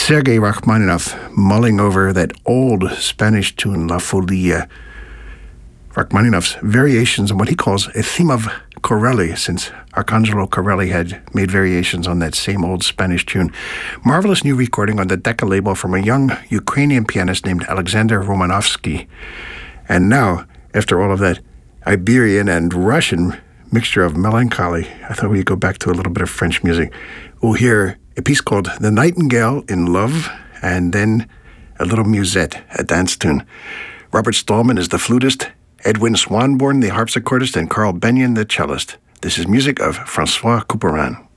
Sergei Rachmaninoff mulling over that old Spanish tune, La Folia. Rachmaninoff's variations on what he calls a theme of Corelli, since Arcangelo Corelli had made variations on that same old Spanish tune. Marvelous new recording on the Decca label from a young Ukrainian pianist named Alexander Romanovsky. And now, after all of that Iberian and Russian mixture of melancholy, I thought we'd go back to a little bit of French music. We'll hear a piece called The Nightingale in Love, and then a little musette, a dance tune. Robert Stallman is the flutist, Edwin Swanborn the harpsichordist, and Carl Benyon the cellist. This is music of Francois Couperin.